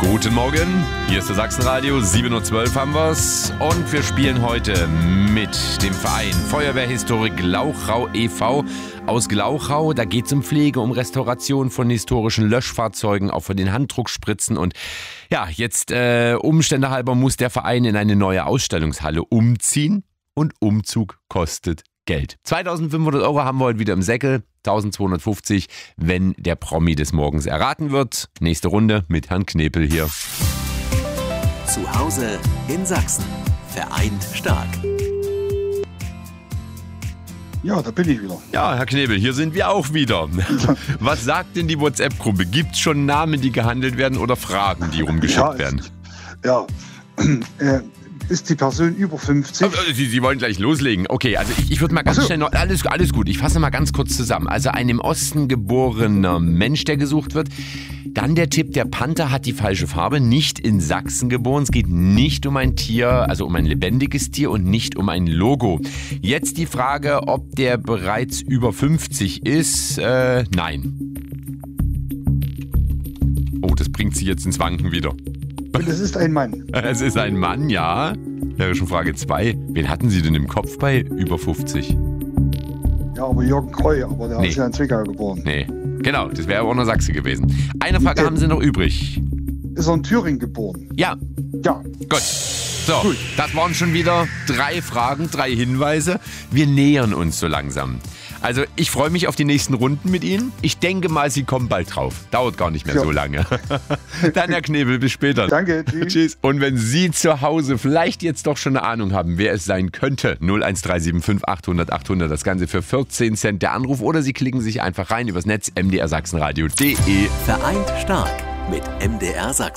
Guten Morgen, hier ist der Sachsenradio, 7.12 Uhr haben wir's und wir spielen heute mit dem Verein Feuerwehrhistorik Glauchau e.V. aus Glauchau. Da geht es um Pflege, um Restauration von historischen Löschfahrzeugen, auch von den Handdruckspritzen und ja, jetzt Umstände halber muss der Verein in eine neue Ausstellungshalle umziehen und Umzug kostet Geld. 2.500 € haben wir heute wieder im Säckel, 1.250, wenn der Promi des Morgens erraten wird. Nächste Runde mit Herrn Knepel hier. Zu Hause in Sachsen. Vereint stark. Ja, da bin ich wieder. Ja, Herr Knebel, hier sind wir auch wieder. Was sagt denn die WhatsApp-Gruppe? Gibt es schon Namen, die gehandelt werden oder Fragen, die rumgeschickt werden? Ja, ist die Person über 50? Sie wollen gleich loslegen. Okay, also ich würde mal ganz schnell noch... Alles gut, ich fasse mal ganz kurz zusammen. Also ein im Osten geborener Mensch, der gesucht wird. Dann der Tipp, der Panther hat die falsche Farbe, nicht in Sachsen geboren. Es geht nicht um ein Tier, also um ein lebendiges Tier und nicht um ein Logo. Jetzt die Frage, ob der bereits über 50 ist. Nein. Oh, das bringt Sie jetzt ins Wanken wieder. Und es ist ein Mann. Es ist ein Mann, ja. Wäre schon Frage 2. Wen hatten Sie denn im Kopf bei über 50? Ja, aber Jürgen Kreu, aber der ist ja in Zwickau geboren. Nee, genau, das wäre aber auch noch Sachse gewesen. Eine Frage haben Sie noch übrig. Ist er in Thüringen geboren? Ja. Ja. Gut. So, gut. Das waren schon wieder 3 Fragen, 3 Hinweise. Wir nähern uns so langsam. Also ich freue mich auf die nächsten Runden mit Ihnen. Ich denke mal, Sie kommen bald drauf. Dauert gar nicht mehr so lange. Dann, Herr Knebel, bis später. Danke, tschüss. Tschüss. Und wenn Sie zu Hause vielleicht jetzt doch schon eine Ahnung haben, wer es sein könnte, 01375 800 800, das Ganze für 14 Cent der Anruf. Oder Sie klicken sich einfach rein übers Netz mdrsachsenradio.de. Vereint stark mit MDR Sachsen.